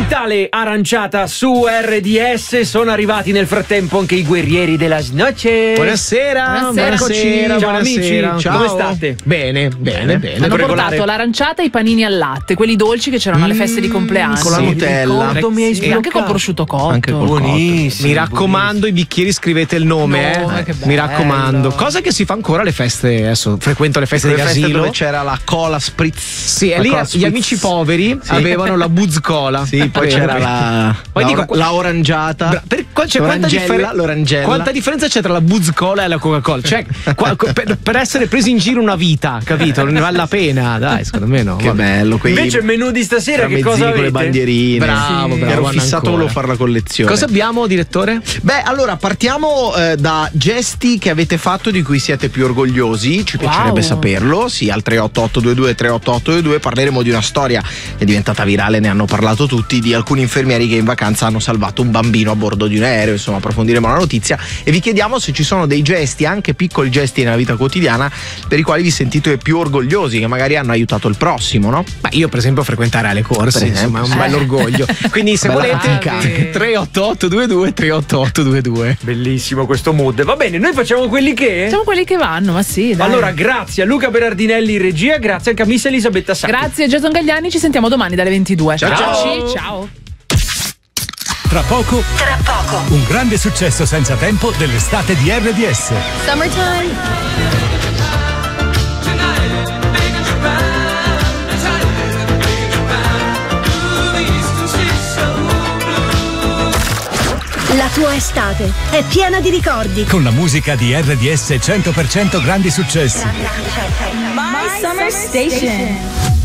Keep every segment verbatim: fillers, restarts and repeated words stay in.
Mentale aranciata su R D S. Sono arrivati nel frattempo anche i guerrieri della noche. Buonasera, Buonasera. buonasera, Ciao buonasera. amici, Ciao. come state? Bene, bene, bene. Hanno regolare. portato l'aranciata e i panini al latte, quelli dolci che c'erano alle feste di compleanno. con la Sì. Nutella. Ricordo, mi hai Sì, anche col sbloccato. prosciutto cotto. Anche col Buonissimo. Mi raccomando, i bicchieri scrivete il nome, No, eh. che Mi raccomando. bello. Cosa che si fa ancora alle feste, adesso frequento le feste Quelle di feste asilo. dove c'era la cola spritz. Sì, e La lì cola gli spritz. amici poveri Sì. avevano la Buzz Cola. Sì, poi Vero, c'era vero. la, Poi la, dico, or- la orangiata. Bra- per, qua- c'è quanta, l'orangella, differen- l'orangella. quanta differenza c'è tra la Buzz Cola e la Coca-Cola? Cioè, qua- per, per essere presi in giro una vita, capito? Non ne vale la pena, dai, secondo me no. Che vabbè. bello. Quei Invece il menù di stasera che tramezzini cosa con avete? le bandierine. Bravo, Sì. bravo, Ero guarda fissato, ancora. volevo fare la collezione. Cosa abbiamo, direttore? Beh, allora partiamo eh, da gesti che avete fatto di cui siete più orgogliosi. Ci Wow. piacerebbe saperlo. Sì, al tre otto otto due due tre otto otto due due parleremo di una storia che è diventata virale, ne hanno parlato tutti, di alcuni infermieri che in vacanza hanno salvato un bambino a bordo di un aereo. Insomma, approfondiremo la notizia e vi chiediamo se ci sono dei gesti, anche piccoli gesti nella vita quotidiana, per i quali vi sentite più orgogliosi, che magari hanno aiutato il prossimo, no? Beh, io per esempio frequentare alle corse, Per insomma, è un esempio. bell'orgoglio. Quindi se Bella volete fatica. tre otto otto due due tre otto otto due due. Bellissimo questo mood. Va bene, noi facciamo quelli che. Siamo quelli che vanno, ma sì, dai. Allora, grazie a Luca Berardinelli in regia, grazie anche a Miss Elisabetta Sacchi. Grazie a Jason Gagliani, ci sentiamo domani dalle ventidue. Ciao. Ciao. Ciao. Tra poco, Tra poco. un grande successo senza tempo dell'estate di R D S. Summertime. La tua estate è piena di ricordi. Con la musica di R D S cento per cento grandi successi. My Summer Station.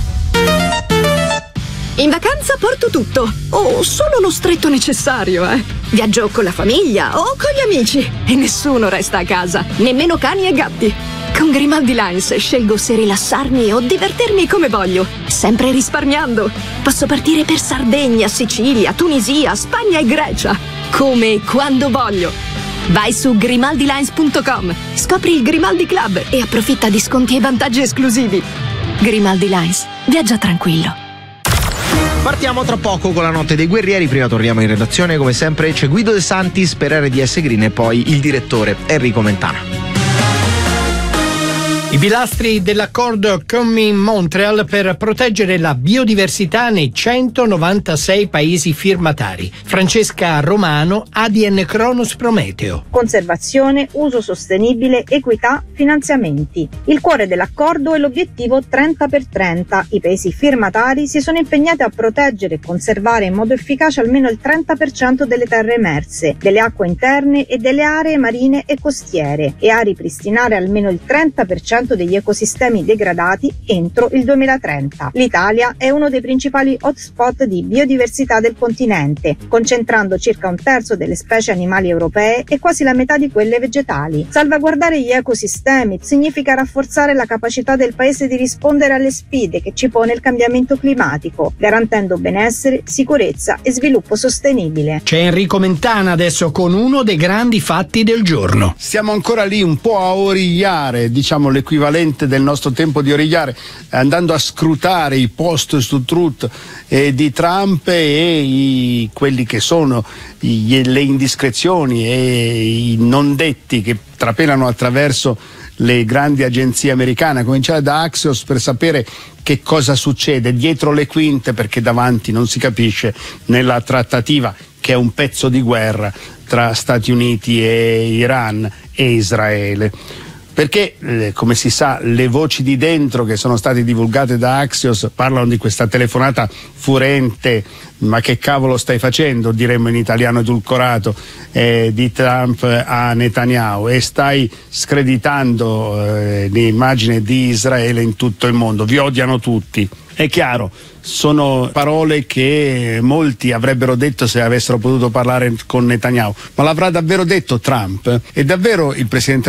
In vacanza porto tutto, o solo lo stretto necessario, eh. Viaggio con la famiglia o con gli amici e nessuno resta a casa, nemmeno cani e gatti. Con Grimaldi Lines scelgo se rilassarmi o divertirmi come voglio, sempre risparmiando. Posso partire per Sardegna, Sicilia, Tunisia, Spagna e Grecia, come e quando voglio. Vai su grimaldi lines punto com, scopri il Grimaldi Club e approfitta di sconti e vantaggi esclusivi. Grimaldi Lines, viaggia tranquillo. Partiamo tra poco con la notte dei guerrieri. Prima torniamo in redazione, come sempre c'è Guido De Santis per R D S Green e poi il direttore Enrico Mentana. I pilastri dell'accordo Kunming-Montreal per proteggere la biodiversità nei centonovantasei paesi firmatari. Francesca Romano, A D N Cronos Prometeo. Conservazione, uso sostenibile, equità, finanziamenti. Il cuore dell'accordo è l'obiettivo trenta per trenta. I paesi firmatari si sono impegnati a proteggere e conservare in modo efficace almeno il trenta per cento delle terre emerse, delle acque interne e delle aree marine e costiere, e a ripristinare almeno il trenta per cento degli ecosistemi degradati entro il duemilatrenta. L'Italia è uno dei principali hotspot di biodiversità del continente, concentrando circa un terzo delle specie animali europee e quasi la metà di quelle vegetali. Salvaguardare gli ecosistemi significa rafforzare la capacità del paese di rispondere alle sfide che ci pone il cambiamento climatico, garantendo benessere, sicurezza e sviluppo sostenibile. C'è Enrico Mentana adesso con uno dei grandi fatti del giorno. Siamo ancora lì un po' a origliare, diciamo l'equivalente del nostro tempo di origliare, andando a scrutare i post su Truth eh, di Trump e i, quelli che sono i, le indiscrezioni e i non detti che trapelano attraverso le grandi agenzie americane, a cominciare da Axios, per sapere che cosa succede dietro le quinte, perché davanti non si capisce, nella trattativa che è un pezzo di guerra tra Stati Uniti e Iran e Israele. Perché, eh, come si sa, le voci di dentro che sono state divulgate da Axios parlano di questa telefonata furente, ma che cavolo stai facendo, diremmo in italiano edulcorato, eh, di Trump a Netanyahu, e stai screditando eh, l'immagine di Israele in tutto il mondo, vi odiano tutti. È chiaro, sono parole che molti avrebbero detto se avessero potuto parlare con Netanyahu, ma l'avrà davvero detto Trump? E davvero il presidente